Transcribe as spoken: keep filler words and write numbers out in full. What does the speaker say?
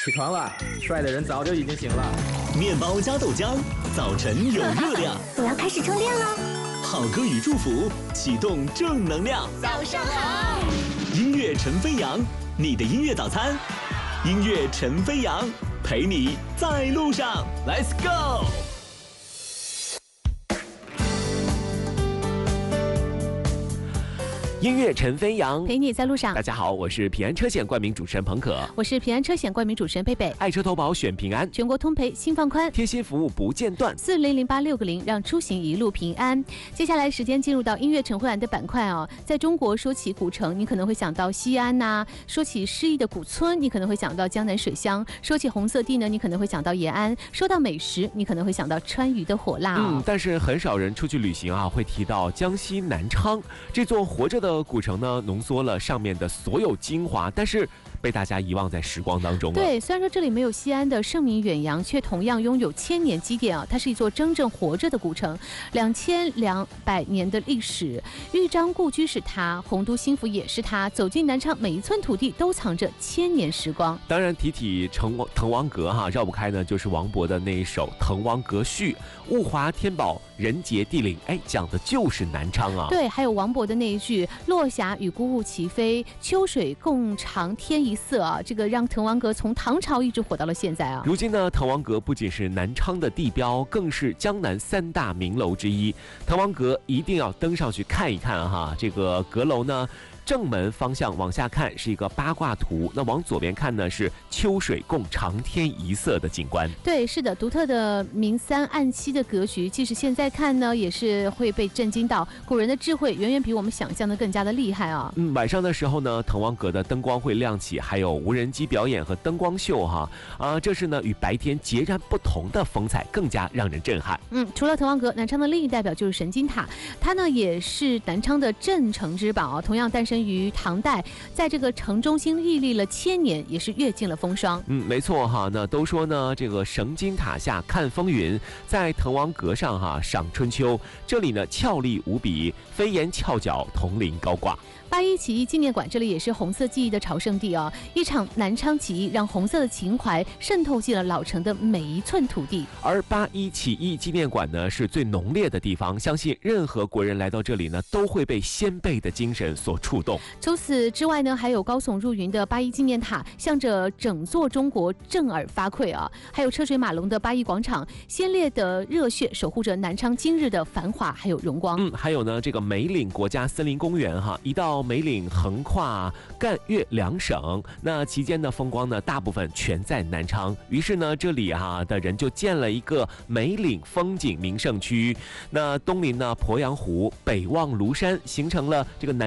起床了，帅的人早就已经醒了。 面包加豆浆，早晨有热量。 我要开始充电了。 好歌与祝福，启动正能量。 早上好。 音乐陈飞扬，你的音乐早餐。音乐陈飞扬，陪你在路上。Let's go。 音乐陈飞扬， 陪你在路上。 大家好，我是平安车险冠名主持人彭可， 我是平安车险冠名主持人贝贝。 爱车投保选平安， 全国通赔新放宽， 贴心服务不间断。 四零零八六个零，让出行一路平安。接下来时间进入到音乐陈慧兰的板块哦。在中国说起古城，你可能会想到西安呐、啊；说起诗意的古村，你可能会想到江南水乡；说起红色地呢，你可能会想到延安；说到美食，你可能会想到川渝的火辣、哦。 嗯，但是很少人出去旅行啊，会提到江西南昌这座活着的古城呢。浓缩了上面的所有精华，但是被大家遗忘在时光当中了。 对，虽然说这里没有西安的盛名远扬，却同样拥有千年积淀啊！它是一座真正活着的古城，两千两百年的历史。豫章故居是它，洪都新府也是它。走进南昌，每一寸土地都藏着千年时光。 当然，提起滕滕王阁哈，绕不开呢就是王勃的那一首《滕王阁序》，物华天宝，人杰地灵，哎，讲的就是南昌啊。 对，还有王勃的那一句“落霞与孤鹜齐飞，秋水共长天一色”啊，这个让滕王阁从唐朝一直火到了现在啊。 如今呢，滕王阁不仅是南昌的地标，更是江南三大名楼之一。滕王阁一定要登上去看一看哈。这个阁楼呢，正门方向往下看是一个八卦图，那往左边看呢是秋水共长天一色的景观。 对，是的，独特的明三暗七的格局，即使现在看呢，也是会被震惊到。古人的智慧远远比我们想象的更加的厉害啊。 嗯，晚上的时候呢，滕王阁的灯光会亮起，还有无人机表演和灯光秀哈啊，这是呢与白天截然不同的风采，更加让人震撼。 嗯，除了滕王阁，南昌的另一代表就是神经塔，它呢也是南昌的镇城之宝，同样诞生于唐代，在这个城中心屹立了千年，也是阅尽了风霜。 嗯，没错哈。那都说呢，这个神经塔下看风云，在滕王阁上哈赏春秋。这里呢俏丽无比，飞檐翘角，铜铃高挂。 八一起义纪念馆，这里也是红色记忆的朝圣地啊！一场南昌起义，让红色的情怀渗透进了老城的每一寸土地。 而八一起义纪念馆呢，是最浓烈的地方，相信任何国人来到这里呢，都会被先辈的精神所触动。 除此之外呢，还有高耸入云的八一纪念塔，向着整座中国震耳发聩啊！还有车水马龙的八一广场，先烈的热血守护着南昌今日的繁华还有荣光。 嗯，还有呢，这个梅岭国家森林公园哈，一到梅岭横跨赣粤两省，那期间的风光呢，大部分全在南昌。于是呢，这里哈、啊、的人就建了一个梅岭风景名胜区。那东临呢鄱阳湖，北望庐山，形成了这个南